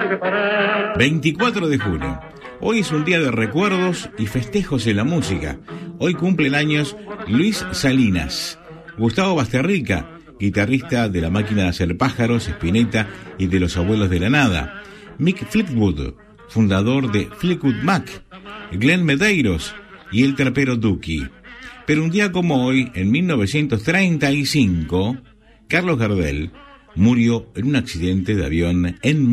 24 de junio. Hoy es un día de recuerdos y festejos en la música. Hoy cumplen años Luis Salinas, Gustavo Basterrica, guitarrista de La Máquina de Hacer Pájaros, Spinetta y de Los Abuelos de la Nada, Mick Fleetwood, fundador de Fleetwood Mac, Glenn Medeiros y el trapero Duki. Pero un día como hoy, en 1935, Carlos Gardel murió en un accidente de avión en